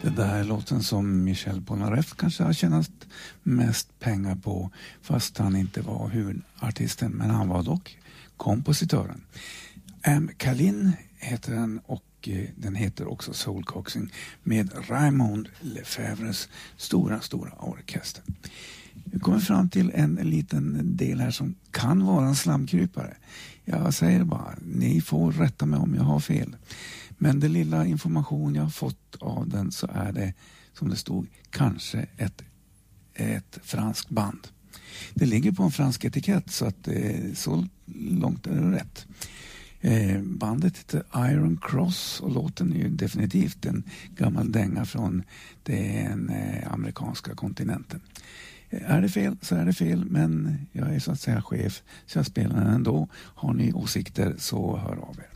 Det där är låten som Michel Polnareff kanske har tjänat mest pengar på, fast han inte var huvudartisten, men han var dock kompositören. Kalin heter den, och den heter också Soul Coaxing med Raymond Lefebvres stora orkester. Vi kommer fram till en liten del här som kan vara en slamkrypare. Jag säger bara, ni får rätta mig om jag har fel. Men det lilla information jag har fått av den, så är det, som det stod, kanske ett franskt band. Det ligger på en fransk etikett, så att så långt är det rätt. Bandet heter Iron Cross, och låten är ju definitivt en gammal dänga från den amerikanska kontinenten. Är det fel så är det fel, men jag är så att säga chef, så jag spelar den ändå. Har ni åsikter så hör av er.